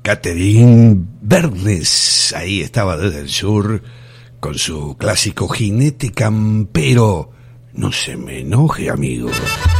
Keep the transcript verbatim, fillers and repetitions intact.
Catherine Vernes, ahí estaba desde el sur, con su clásico jinete campero. No se me enoje, amigo.